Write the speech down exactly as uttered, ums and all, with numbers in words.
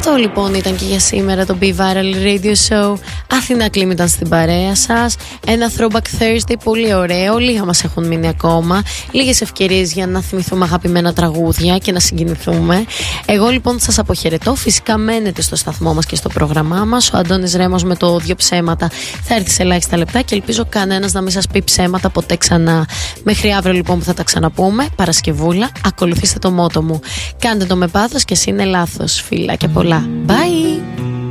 Αυτό λοιπόν ήταν και για σήμερα το Be Viral Radio Show. Αθηνά Κλίμ ήταν στην παρέα σας. Ένα Throwback Thursday πολύ ωραίο. Λίγα μας έχουν μείνει ακόμα. Λίγες ευκαιρίες για να θυμηθούμε αγαπημένα τραγούδια και να συγκινηθούμε. Εγώ λοιπόν σας αποχαιρετώ. Φυσικά μένετε στο σταθμό μας και στο πρόγραμμά μας. Ο Αντώνης Ρέμος με το δύο ψέματα θα έρθει σε ελάχιστα λεπτά και ελπίζω κανένας να μην σας πει ψέματα ποτέ ξανά. Μέχρι αύριο λοιπόν που θα τα ξαναπούμε, Παρασκευούλα, ακολουθήστε το μότο μου. Κάντε το με πάθος και εσύ είναι λάθος. Φιλάκια πολλά. Bye!